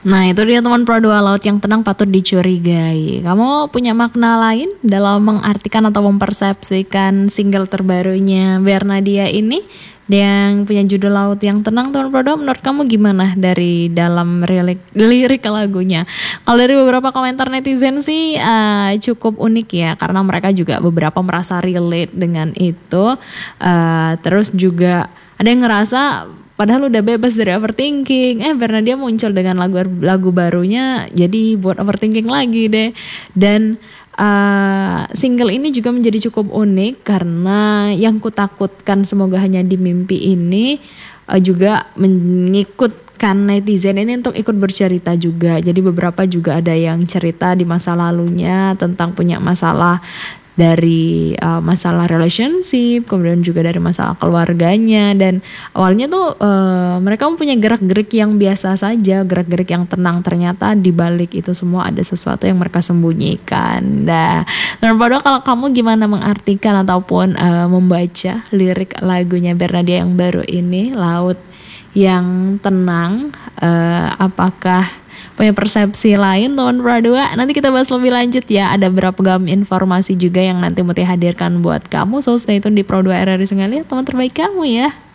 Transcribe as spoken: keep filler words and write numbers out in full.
Nah itu dia teman Pro dua, laut yang tenang patut dicurigai. Kamu punya makna lain dalam mengartikan atau mempersepsikan single terbarunya Bernadya ini yang punya judul Laut yang Tenang, teman Pro dua? Menurut kamu gimana dari dalam lirik, lirik lagunya? Kalau dari beberapa komentar netizen sih uh, cukup unik ya, karena mereka juga beberapa merasa relate dengan itu. Uh, terus juga ada yang ngerasa padahal udah bebas dari overthinking, eh Bernadya muncul dengan lagu lagu barunya, jadi buat overthinking lagi deh. Dan uh, single ini juga menjadi cukup unik karena yang kutakutkan semoga hanya di mimpi ini uh, juga mengikutkan netizen ini untuk ikut bercerita juga. Jadi beberapa juga ada yang cerita di masa lalunya tentang punya masalah dari uh, masalah relationship, kemudian juga dari masalah keluarganya. Dan awalnya tuh uh, mereka mempunyai gerak-gerik yang biasa saja, gerak-gerik yang tenang, ternyata di balik itu semua ada sesuatu yang mereka sembunyikan. Nah, terus kalau kamu gimana mengartikan ataupun uh, membaca lirik lagunya Bernadya yang baru ini, Laut yang Tenang, uh, apakah punya persepsi lain teman Pro dua? Nanti kita bahas lebih lanjut ya. Ada beragam informasi juga yang nanti Muti hadirkan buat kamu. So stay tune di Pro dua R R I Sungai Liat, teman terbaik kamu ya.